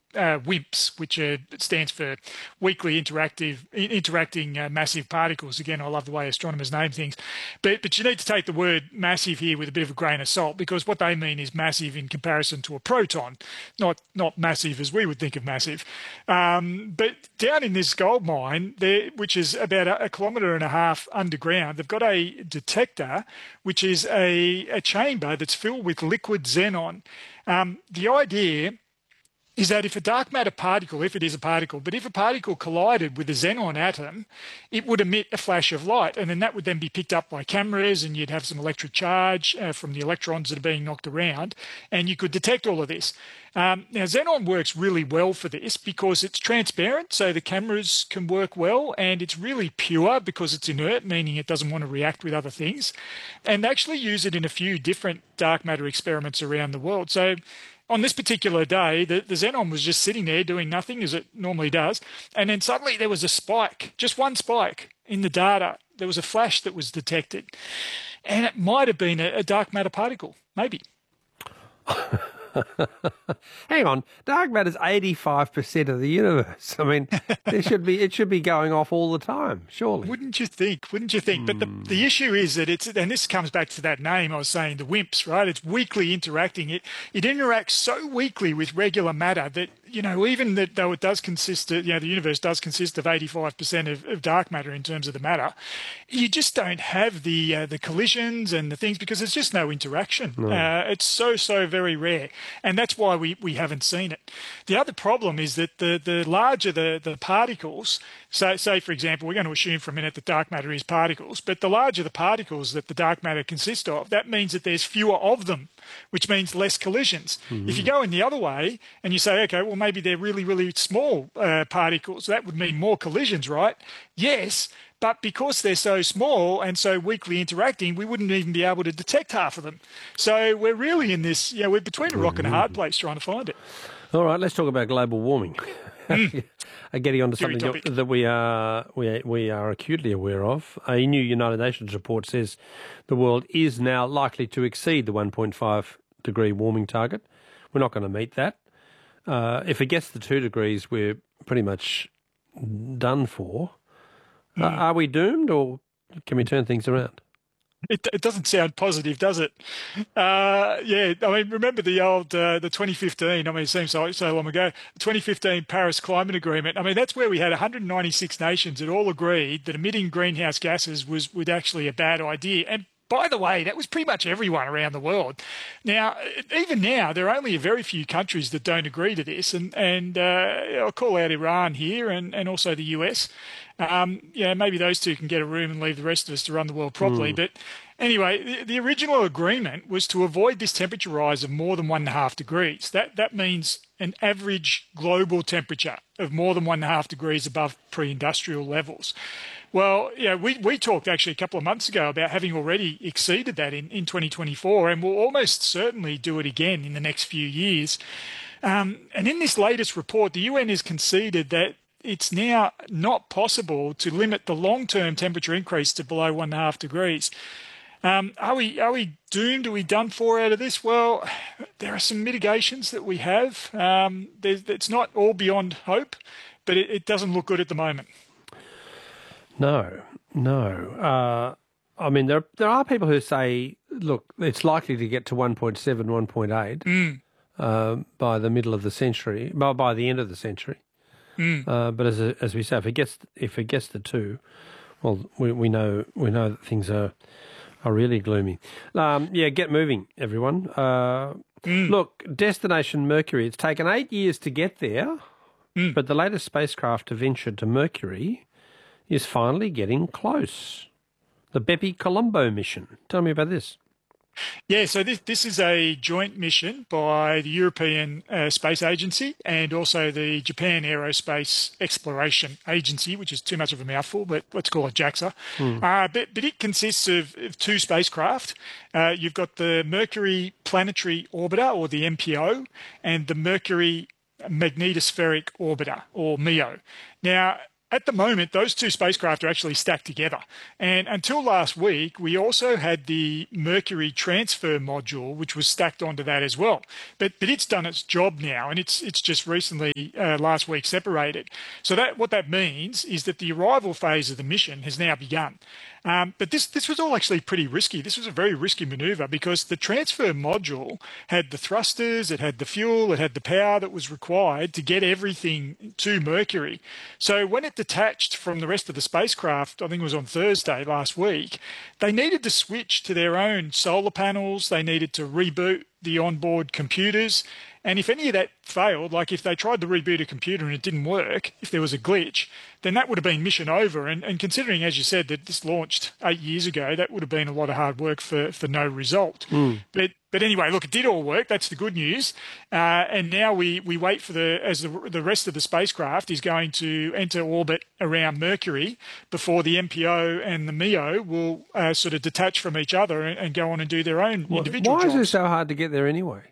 WIMPs, which stands for Weakly Interacting Massive Particles. Again, I love the way astronomers name things. But you need to take the word massive here with a bit of a grain of salt, because what they mean is massive in comparison to a proton, not massive as we would think of massive. But down in this gold mine, which is about a kilometre and a half underground, they've got a detector, which is a chamber that's filled with liquid xenon. The idea is that if a dark matter particle, if it is a particle, but if a particle collided with a xenon atom, it would emit a flash of light, and then that would then be picked up by cameras, and you'd have some electric charge from the electrons that are being knocked around, and you could detect all of this. Now, xenon works really well for this because it's transparent, so the cameras can work well, and it's really pure because it's inert, meaning it doesn't want to react with other things, and they actually use it in a few different dark matter experiments around the world. So on this particular day, the xenon was just sitting there doing nothing, as it normally does, and then suddenly there was a spike, just one spike in the data. There was a flash that was detected, and it might have been a dark matter particle, maybe. Hang on, dark matter's 85% of the universe. I mean, it should be going off all the time, surely. Wouldn't you think? But the issue is that and this comes back to that name I was saying, the WIMPs, right? It's weakly interacting. It interacts so weakly with regular matter that, even though it does consist of, the universe does consist of 85% of dark matter in terms of the matter, you just don't have the collisions and the things because there's just no interaction. No. It's so very rare, and that's why we haven't seen it. The other problem is that the larger the particles, so say for example, we're going to assume for a minute that dark matter is particles, but the larger the particles that the dark matter consists of, that means that there's fewer of them, which means less collisions. Mm-hmm. If you go in the other way and you say, okay, well, maybe they're really, really small particles, that would mean more collisions, right? Yes, but because they're so small and so weakly interacting, we wouldn't even be able to detect half of them. So we're really in this, we're between a rock and a hard place trying to find it. All right, let's talk about global warming. Getting on to something that we are acutely aware of. A new United Nations report says the world is now likely to exceed the 1.5 degree warming target. We're not going to meet that. If it gets to 2 degrees, we're pretty much done for. Are we doomed, or can we turn things around? It doesn't sound positive, does it? Yeah, I mean, remember the old, the 2015, I mean, it seems so long ago, the 2015 Paris Climate Agreement. I mean, that's where we had 196 nations that all agreed that emitting greenhouse gases was actually a bad idea. And by the way, that was pretty much everyone around the world. Now, even now, there are only a very few countries that don't agree to this, and I'll call out Iran here and also the US. Maybe those two can get a room and leave the rest of us to run the world properly. But anyway, the original agreement was to avoid this temperature rise of more than 1.5 degrees. That means an average global temperature of more than 1.5 degrees above pre-industrial levels. Well, we talked actually a couple of months ago about having already exceeded that in 2024, and we'll almost certainly do it again in the next few years. And in this latest report, the UN has conceded that it's now not possible to limit the long-term temperature increase to below 1.5 degrees. Are we doomed? Are we done for out of this? Well, there are some mitigations that we have. It's not all beyond hope, but it doesn't look good at the moment. No. I mean, there are people who say, look, it's likely to get to 1.7, 1.8 by the middle of the century, by the end of the century. But as we say, if it gets to 2, well, we know that things are really gloomy. Get moving, everyone. Look, Destination Mercury. It's taken 8 years to get there, but the latest spacecraft to venture to Mercury is finally getting close. The Bepi Colombo mission. Tell me about this. Yeah, so this is a joint mission by the European Space Agency and also the Japan Aerospace Exploration Agency, which is too much of a mouthful, but let's call it JAXA. But it consists of 2 spacecraft. You've got the Mercury Planetary Orbiter, or the MPO, and the Mercury Magnetospheric Orbiter, or MEO. Now, at the moment, those two spacecraft are actually stacked together. And until last week, we also had the Mercury transfer module, which was stacked onto that as well. But it's done its job now, and it's just recently, last week, separated. So what that means is that the arrival phase of the mission has now begun. But this was all actually pretty risky. This was a very risky maneuver because the transfer module had the thrusters, it had the fuel, it had the power that was required to get everything to Mercury. So when it detached from the rest of the spacecraft, I think it was on Thursday last week, they needed to switch to their own solar panels, they needed to reboot the onboard computers. And if any of that failed, like if they tried to reboot a computer and it didn't work, if there was a glitch, then that would have been mission over. And considering, as you said, that this launched 8 years ago, that would have been a lot of hard work for no result. But anyway, look, it did all work. That's the good news. And now we wait for the rest of the spacecraft is going to enter orbit around Mercury before the MPO and the MEO will sort of detach from each other and go on and do their own individual jobs. Why is it so hard to get there anyway?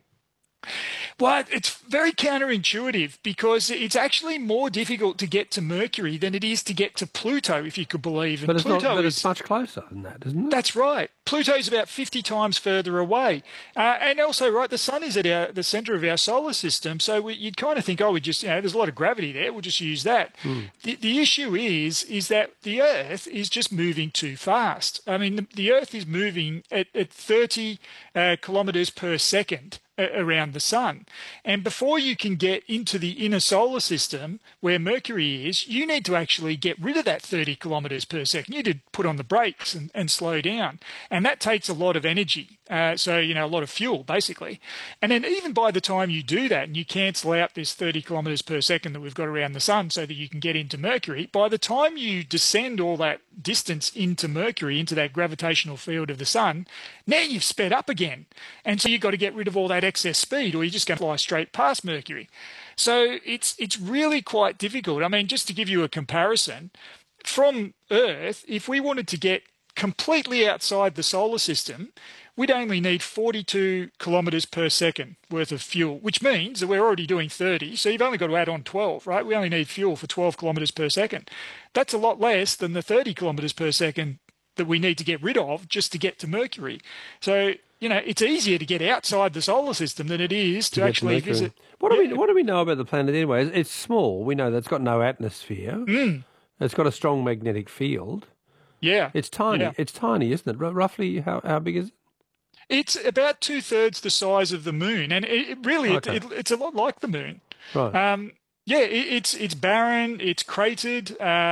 Well, it's very counterintuitive because it's actually more difficult to get to Mercury than it is to get to Pluto, if you could believe. And it's much closer than that, isn't it? That's right. Pluto's about 50 times further away. And also, right, the sun is at the centre of our solar system, so you'd kind of think, there's a lot of gravity there, we'll just use that. The issue is that the Earth is just moving too fast. I mean, the Earth is moving at 30 kilometres per second around the sun. And before you can get into the inner solar system where Mercury is, you need to actually get rid of that 30 kilometres per second. You need to put on the brakes and slow down. And that takes a lot of energy. A lot of fuel, basically. And then even by the time you do that and you cancel out this 30 kilometres per second that we've got around the sun so that you can get into Mercury, by the time you descend all that distance into Mercury, into that gravitational field of the sun, now you've sped up again. And so you've got to get rid of all that excess speed or you're just going to fly straight past Mercury. So it's really quite difficult. I mean, just to give you a comparison, from Earth, if we wanted to get completely outside the solar system, we'd only need 42 kilometres per second worth of fuel, which means that we're already doing 30. So you've only got to add on 12, right? We only need fuel for 12 kilometres per second. That's a lot less than the 30 kilometres per second that we need to get rid of just to get to Mercury. So, it's easier to get outside the solar system than it is to actually visit. What do we know about the planet anyway? It's small. We know that it's got no atmosphere. It's got a strong magnetic field. Yeah. It's tiny. Yeah. It's tiny, isn't it? Roughly how big is it? It's about 2/3 the size of the moon, and it's a lot like the moon. Right. It's barren, it's cratered,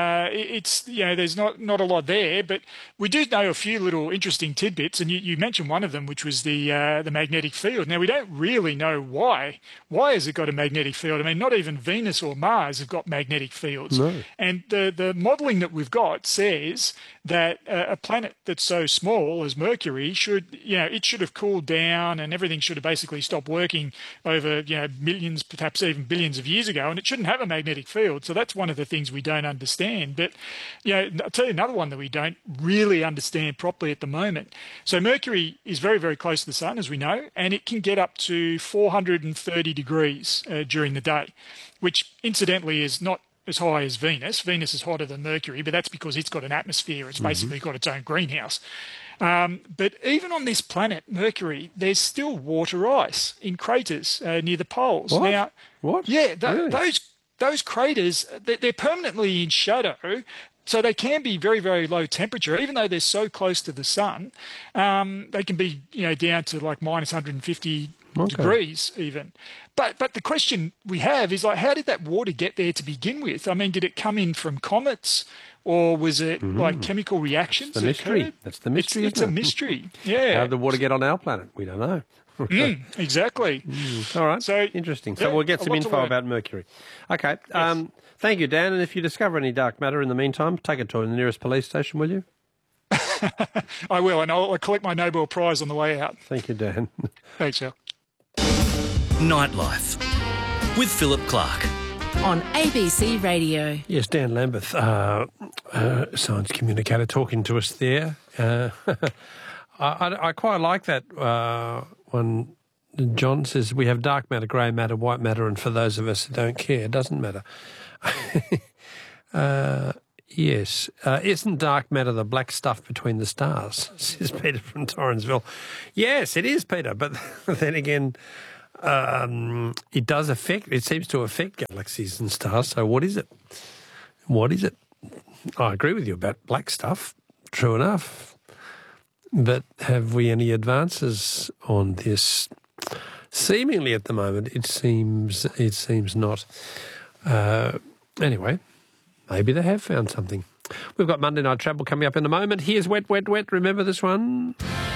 there's not a lot there, but we do know a few little interesting tidbits, and you mentioned one of them, which was the magnetic field. Now, we don't really know why. Why has it got a magnetic field? I mean, not even Venus or Mars have got magnetic fields. No. And the modelling that we've got says that a planet that's so small as Mercury should have cooled down and everything should have basically stopped working over, millions, perhaps even billions of years ago, and it shouldn't have a magnetic field. So that's one of the things we don't understand. But, I'll tell you another one that we don't really understand properly at the moment. So Mercury is very, very close to the sun, as we know, and it can get up to 430 degrees during the day, which incidentally is not as high as Venus. Venus is hotter than Mercury, but that's because it's got an atmosphere. It's basically got its own greenhouse. But even on this planet, Mercury, there's still water ice in craters near the poles. What? Now, what? Yeah, Really? those craters, they're permanently in shadow, so they can be very, very low temperature, even though they're so close to the sun. They can be, down to like minus 150 degrees even. But the question we have is how did that water get there to begin with? I mean, did it come in from comets? Or was it like chemical reactions? That's the mystery. That's the mystery. It's a mystery. Yeah. How did the water get on our planet? We don't know. Exactly. All right. So interesting. So we'll get some info about Mercury. Okay. Yes. Thank you, Dan. And if you discover any dark matter in the meantime, take it to the nearest police station, will you? I will, and I'll collect my Nobel Prize on the way out. Thank you, Dan. Thanks, Al. Nightlife with Philip Clark. On ABC Radio. Yes, Dan Lambeth, science communicator, talking to us there. I quite like that when John says we have dark matter, grey matter, white matter, and for those of us who don't care, it doesn't matter. Yes. Isn't dark matter the black stuff between the stars? Says Peter from Torrensville. Yes, it is, Peter. But then again, it seems to affect galaxies and stars. So what is it? What is it? I agree with you about black stuff. True enough. But have we any advances on this? Seemingly at the moment, it seems not. Anyway, maybe they have found something. We've got Monday Night Travel coming up in a moment. Here's Wet, Wet, Wet. Remember this one?